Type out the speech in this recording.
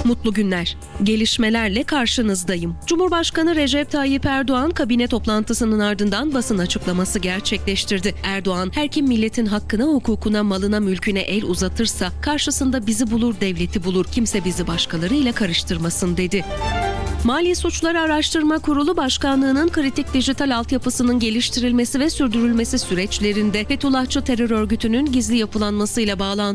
Mutlu günler. Gelişmelerle karşınızdayım. Cumhurbaşkanı Recep Tayyip Erdoğan kabine toplantısının ardından basın açıklaması gerçekleştirdi. Erdoğan, her kim milletin hakkına, hukukuna, malına, mülküne el uzatırsa karşısında bizi bulur, devleti bulur. Kimse bizi başkalarıyla karıştırmasın dedi. Mali Suçları Araştırma Kurulu Başkanlığı'nın kritik dijital altyapısının geliştirilmesi ve sürdürülmesi süreçlerinde Fethullahçı terör örgütünün gizli yapılanmasıyla bağlantılı